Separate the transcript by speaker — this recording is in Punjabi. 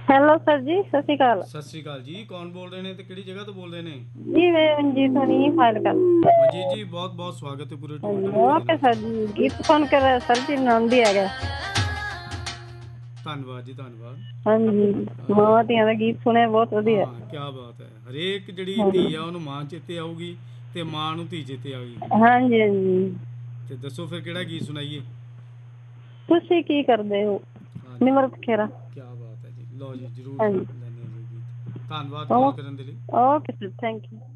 Speaker 1: ਹੈਲੋ ਸਰ ਜੀ, ਸਤਿ ਸ਼੍ਰੀ ਅਕਾਲ।
Speaker 2: ਸਤਿ ਸ੍ਰੀ ਅਕਾਲ ਜੀ। ਕੌਣ ਬੋਲ ਰਹੇ ਨੇ ਤੇ ਕਿਹੜੀ ਜਗ੍ਹਾ ਤੋਂ ਬੋਲ ਰਹੇ ਨੇ?
Speaker 1: ਜੀ ਮੈਂ ਮਨਜੀਤ ਹੋਣੀ ਫਾਈਲ ਕਰ।
Speaker 2: ਮਨਜੀਤ ਜੀ, ਬਹੁਤ ਬਹੁਤ ਸਵਾਗਤ ਹੈ ਪੂਰੇ
Speaker 1: ਹਾਂਜੀ
Speaker 2: ਟੋਟਲ ਇੰਡੀਆ ਦੇ
Speaker 1: ਓਕੇ
Speaker 2: ਨਾਲ।
Speaker 1: ਸਰ ਜੀ, ਗੀਤ ਫੋਨ ਕਰ ਸਰ ਜੀ, ਆਨੰਦ ਹੀ ਹੈਗਾ।
Speaker 2: ਧੰਨਵਾਦ ਜੀ, ਧੰਨਵਾਦ।
Speaker 1: ਹਾਂਜੀ, ਮਾਵਾਂ ਧੀਆਂ ਦਾ ਗੀਤ ਸੁਣਿਆ, ਬਹੁਤ ਵਧੀਆ।
Speaker 2: ਹਾਂ, ਕੀ ਬਾਤ ਹੈ। ਹਰੇਕ ਜਿਹੜੀ ਧੀ ਆ
Speaker 1: ਹਾਂਜੀ
Speaker 2: ਉਹਨੂੰ ਮਾਂ ਚੇਤੇ ਆਊਗੀ ਤੇ ਮਾਂ ਨੂੰ ਧੀ ਚੇਤੇ ਆਊਗੀ।
Speaker 1: ਹਾਂਜੀ ਹਾਂਜੀ।
Speaker 2: ਤੇ ਦੱਸੋ ਫਿਰ ਕਿਹੜਾ ਗੀਤ ਸੁਣਾਈਏ?
Speaker 1: ਤੁਸੀਂ ਕੀ ਕਰਦੇ ਹੋ?
Speaker 2: ਹਾਂਜੀ,
Speaker 1: ਨਿਮਰਤ ਖੇਰਾ।
Speaker 2: ਕੀ ਬਾਤ ਹੈ ਜੀ। ਲਓ ਜੀ, ਜ਼ਰੂਰ
Speaker 1: ਹਾਂਜੀ
Speaker 2: ਲੈਂਦੇ ਹਾਂ ਜੀ ਗੀਤ। ਧੰਨਵਾਦ ਕਾਲ
Speaker 1: ਓ
Speaker 2: ਕਰਨ ਦੇ ਲਈ।
Speaker 1: Okay sir, thank you.